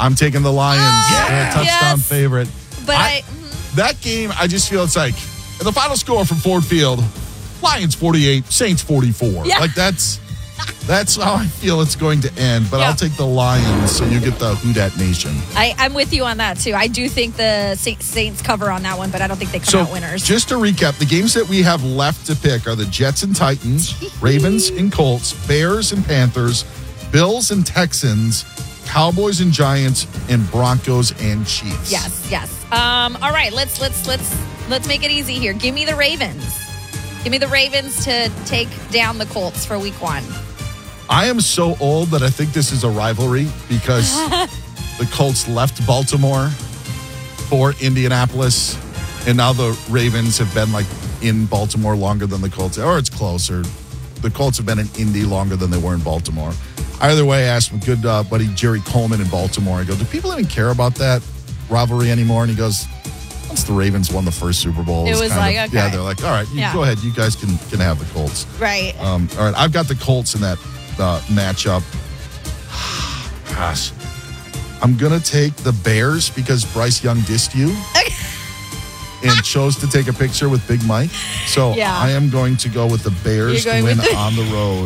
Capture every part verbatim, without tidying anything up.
I'm taking the Lions. Oh, They're a touchdown yes. favorite. But I, I That game, I just feel it's like, the final score from Ford Field, Lions forty-eight, Saints forty-four. Yeah. Like, that's that's how I feel it's going to end. But Yeah. I'll take the Lions, so you get the Who Dat Nation. I, I'm with you on that, too. I do think the Saints cover on that one, but I don't think they come So, out winners. just to recap, the games that we have left to pick are the Jets and Titans, Ravens and Colts, Bears and Panthers, Bills and Texans, Cowboys and Giants, and Broncos and Chiefs. Yes, yes. Um, all right, let's let's let's let's make it easy here. Give me the Ravens. Give me the Ravens to take down the Colts for week one. I am so old that I think this is a rivalry because the Colts left Baltimore for Indianapolis, and now the Ravens have been like in Baltimore longer than the Colts, or it's closer. The Colts have been in Indy longer than they were in Baltimore. Either way, I asked my good uh, buddy Jerry Coleman in Baltimore. I go, do people even care about that rivalry anymore? And he goes, once the Ravens won the first Super Bowl, It it's was kind like, of, okay. yeah, they're like, all right, you Yeah. go ahead. You guys can can have the Colts. Right. Um, all right, I've got the Colts in that uh, matchup. Gosh, I'm going to take the Bears because Bryce Young dissed you and chose to take a picture with Big Mike. So Yeah. I am going to go with the Bears You're to going win with the- on the road.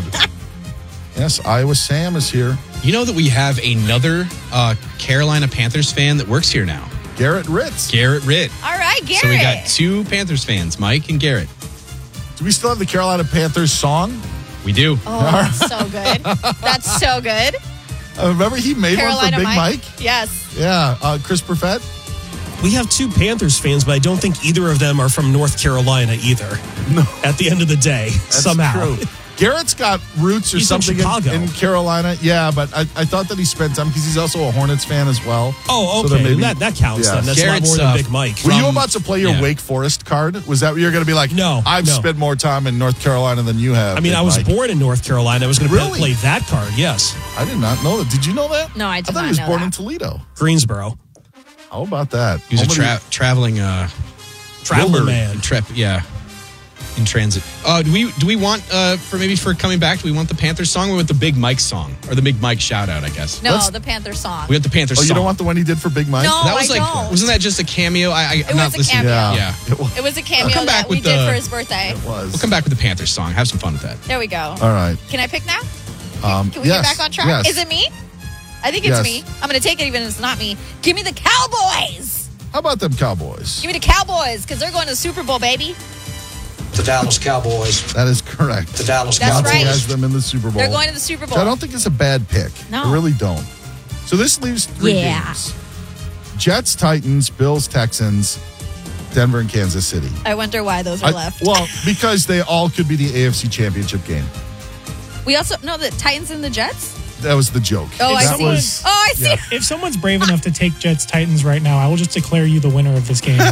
Yes, Iowa Sam is here. You know that we have another uh, Carolina Panthers fan that works here now, Garrett Ritz. Garrett Ritt. All right, Garrett. So we got two Panthers fans, Mike and Garrett. Do we still have the Carolina Panthers song? We do. Oh, that's so good. That's so good. Uh, remember he made Carolina one for Big Mike? Yes. Yeah, uh, Chris Perfett. We have two Panthers fans, but I don't think either of them are from North Carolina either. No. At the end of the day, That's somehow. true. Garrett's got roots or He's from something in, Chicago. in Carolina. Yeah, but I, I thought that he spent time because he's also a Hornets fan as well. Oh, So then okay. maybe- that, that counts Yeah. then. That's Garrett's, a lot more uh, than Big Mike. Were you From- about to play your yeah. Wake Forest card? Was that what you're going to be like? No, I've no. spent more time in North Carolina than you have. I mean, Big I was Mike. born in North Carolina. I was going to Really? play that card, yes. I did not know that. Did you know that? No, I did I thought not he was know born that. in Toledo. Greensboro. How about that? He was a Home of tra- traveling uh, Traveler Wilbur. man. trip. Yeah, in transit. Uh, do we do we want uh, for maybe for coming back? Do we want the Panthers song or with the Big Mike song or the Big Mike shout out? I guess. No, Let's- the Panther song. We got the Panthers Oh, song. you don't want the one he did for Big Mike? No. that was I like don't. wasn't that just a cameo? I, I I'm was not a listening. cameo. Yeah. Yeah. It was. It was a cameo come back that we with did the- for his birthday. It was. We'll come back with the Panthers song. Have some fun with that. There we go. All right. Can I pick now? Um, Can we yes, get back on track? yes. Is it me? I think it's Yes. me. I'm going to take it even if it's not me. Give me the Cowboys. How about them Cowboys? Give me the Cowboys because they're going to the Super Bowl, baby. The Dallas Cowboys. That is correct. The Dallas That's Cowboys. Monty right. has them in the Super Bowl. They're going to the Super Bowl. I don't think it's a bad pick. No. I really don't. So this leaves three Yeah. games. Jets, Titans, Bills, Texans, Denver, and Kansas City. I wonder why those are I- left. well, because they all could be the A F C Championship game. we also know the Titans and the Jets. That was the joke. Oh, I that see. was oh, I see. yeah. If someone's brave enough to take Jets Titans right now, I will just declare you the winner of this game.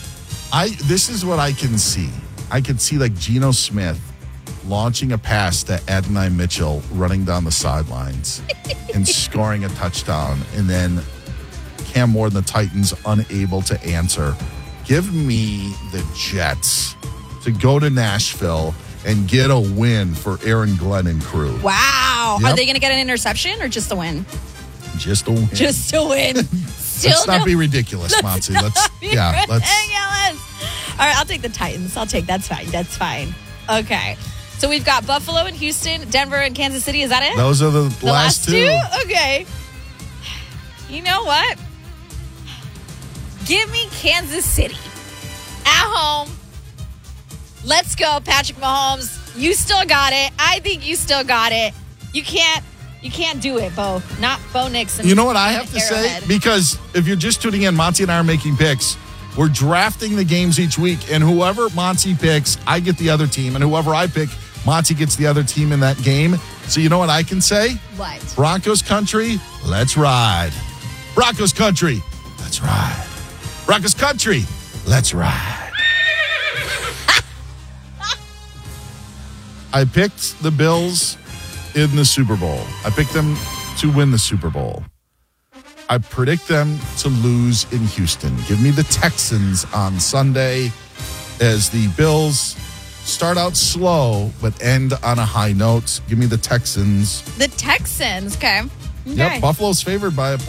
I this is what I can see. I can see like Geno Smith launching a pass to Adonai Mitchell running down the sidelines and scoring a touchdown, and then Cam Ward and the Titans unable to answer. Give me the Jets to go to Nashville and get a win for Aaron Glenn and crew. Wow. Yep. Are they going to get an interception or just a win? Just a win. Just a win. Still Let's not no- be ridiculous, Monty. Let's be yeah, let's ridiculous. All right, I'll take the Titans. I'll take that's fine. That's fine. Okay. So we've got Buffalo and Houston, Denver and Kansas City. Is that it? those are the, the last, two. Okay. You know what? Give me Kansas City at home. Let's go, Patrick Mahomes. You still got it. I think you still got it. You can't. You can't do it, Bo. Not Bo Nixon. You know what I have to say? Arrowhead. Because if you're just tuning in, Monty and I are making picks. We're drafting the games each week, and whoever Monty picks, I get the other team, and whoever I pick, Monty gets the other team in that game. So you know what I can say? What? Broncos country, let's ride. Broncos country, let's ride. Broncos country, let's ride. I picked the Bills in the Super Bowl. I picked them to win the Super Bowl. I predict them to lose in Houston. Give me the Texans on Sunday as the Bills start out slow but end on a high note. Give me the Texans. The Texans. Okay. Okay. Yep, Buffalo's favored by a point.